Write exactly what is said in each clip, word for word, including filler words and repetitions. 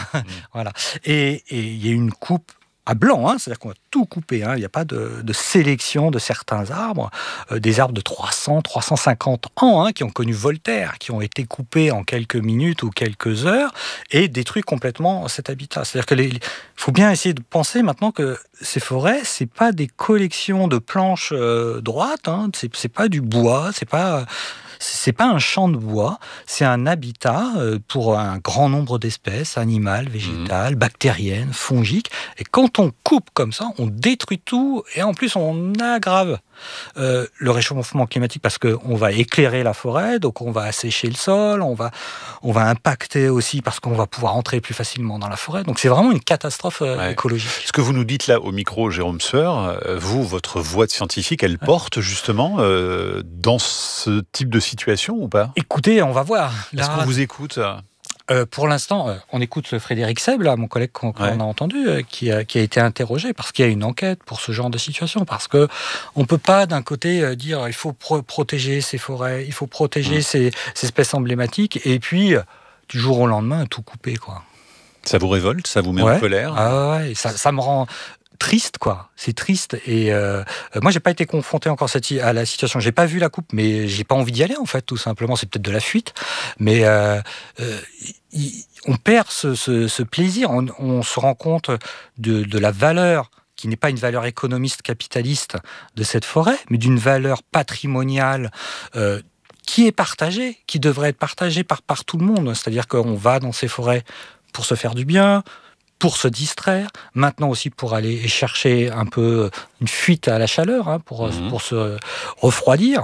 Mmh. Voilà. Et il y a une coupe à blanc, hein, c'est-à-dire qu'on va tout couper. Hein. Il n'y a pas de, de sélection de certains arbres, euh, des arbres de trois cents, trois cent cinquante ans, hein, qui ont connu Voltaire, qui ont été coupés en quelques minutes ou quelques heures et détruit complètement cet habitat. C'est-à-dire que les, faut bien essayer de penser maintenant que ces forêts, c'est pas des collections de planches euh, droites, hein, c'est, c'est pas du bois, c'est pas c'est pas un champ de bois, c'est un habitat pour un grand nombre d'espèces, animales, végétales, mmh. bactériennes, fongiques. Et quand on coupe comme ça, on détruit tout et en plus on aggrave euh, le réchauffement climatique parce qu'on va éclairer la forêt, donc on va assécher le sol, on va, on va impacter aussi parce qu'on va pouvoir entrer plus facilement dans la forêt. Donc c'est vraiment une catastrophe euh, ouais. écologique. Ce que vous nous dites là au micro, Jérôme Sueur, vous, votre voix de scientifique, elle ouais. porte justement euh, dans ce type de situation ou pas ? Écoutez, on va voir. Là, est-ce qu'on vous écoute ? Euh, pour l'instant, euh, on écoute Frédéric Seb, là, mon collègue qu'on, qu'on ouais. a entendu, euh, qui, a, qui a été interrogé parce qu'il y a une enquête pour ce genre de situation. Parce qu'on ne peut pas, d'un côté, euh, dire il faut pro- protéger ces forêts, il faut protéger mmh. ces, ces espèces emblématiques, et puis, euh, du jour au lendemain, tout couper, quoi. Ça vous révolte ? Ça vous met ouais. en colère ? Ah ouais, ça, ça me rend... triste, quoi. C'est triste. Et euh, moi, j'ai pas été confronté encore cette, à la situation. J'ai pas vu la coupe, mais j'ai pas envie d'y aller, en fait, tout simplement. C'est peut-être de la fuite. Mais euh, euh, y, on perd ce, ce, ce plaisir. On, on se rend compte de, de la valeur, qui n'est pas une valeur économiste capitaliste de cette forêt, mais d'une valeur patrimoniale euh, qui est partagée, qui devrait être partagée par, par tout le monde. C'est-à-dire qu'on va dans ces forêts pour se faire du bien, pour se distraire, maintenant aussi pour aller chercher un peu une fuite à la chaleur, hein, pour, mmh. pour se refroidir.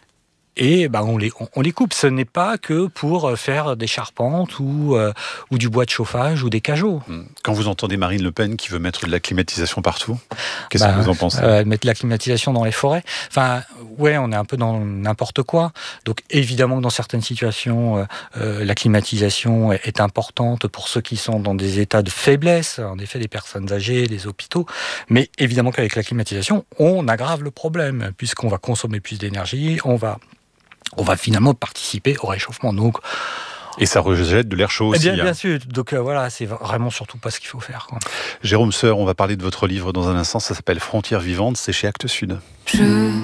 Et bah, on, les, on, on les coupe. Ce n'est pas que pour faire des charpentes ou, euh, ou du bois de chauffage ou des cageots. Quand vous entendez Marine Le Pen qui veut mettre de la climatisation partout, qu'est-ce bah, que vous en pensez ? euh, Mettre de la climatisation dans les forêts. Enfin, ouais, on est un peu dans n'importe quoi. Donc évidemment que dans certaines situations, euh, euh, la climatisation est, est importante pour ceux qui sont dans des états de faiblesse, en effet des personnes âgées, des hôpitaux. Mais évidemment qu'avec la climatisation, on aggrave le problème, puisqu'on va consommer plus d'énergie, on va... on va finalement participer au réchauffement. Donc, et ça rejette de l'air chaud aussi. Eh bien, bien hein. sûr. Donc euh, voilà, c'est vraiment surtout pas ce qu'il faut faire, quoi. Jérôme Sueur, on va parler de votre livre dans un instant. Ça s'appelle Frontières vivantes. C'est chez Actes Sud. Je...